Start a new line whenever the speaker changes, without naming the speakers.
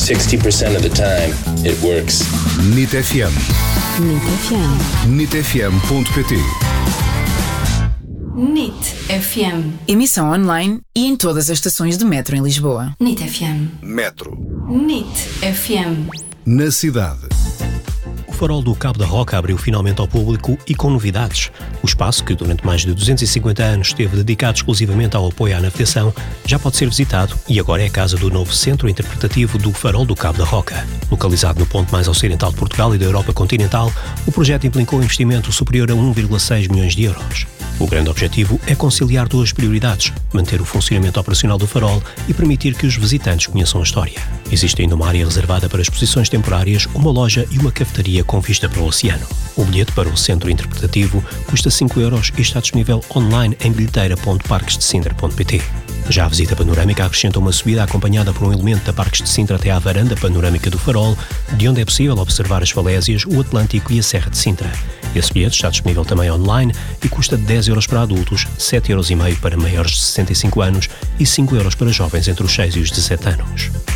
60% of the time, it works.
NIT FM.
NIT FM.
NITfm.pt.
NIT FM.
Emissão online e em todas as estações de metro em Lisboa.
NIT FM.
Metro.
NIT FM.
Na cidade.
O Farol do Cabo da Roca abriu finalmente ao público e com novidades. O espaço, que durante mais de 250 anos esteve dedicado exclusivamente ao apoio à navegação, já pode ser visitado e agora é a casa do novo Centro Interpretativo do Farol do Cabo da Roca. Localizado no ponto mais ocidental de Portugal e da Europa continental, o projeto implicou um investimento superior a 1,6 milhões de euros. O grande objetivo é conciliar duas prioridades: manter o funcionamento operacional do farol e permitir que os visitantes conheçam a história. Existe ainda uma área reservada para exposições temporárias, uma loja e uma cafetaria com vista para o oceano. O bilhete para o centro interpretativo custa 5 euros e está disponível online em bilheteira.parquesdesintra.pt. Já a visita panorâmica acrescenta uma subida acompanhada por um elemento da Parques de Sintra até à varanda panorâmica do farol, de onde é possível observar as falésias, o Atlântico e a Serra de Sintra. Esse bilhete está disponível também online e custa 10 euros para adultos, 7,5 euros para maiores de 65 anos e 5 euros para jovens entre os 6 e os 17 anos.